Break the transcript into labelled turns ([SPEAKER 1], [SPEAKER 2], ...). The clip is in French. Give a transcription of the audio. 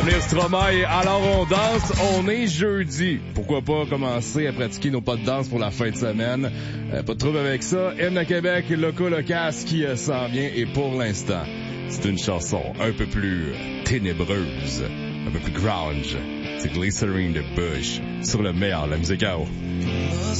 [SPEAKER 1] Venir Stromae, alors on danse, on est jeudi. Pourquoi pas commencer à pratiquer nos pas de danse pour la fin de semaine? Pas de trouble avec ça. Hymne à Québec, Loco Locas qui s'en vient et pour l'instant, c'est une chanson un peu plus ténébreuse, un peu plus grunge. C'est Glycerine de Bush sur le meilleur, la musique à eau.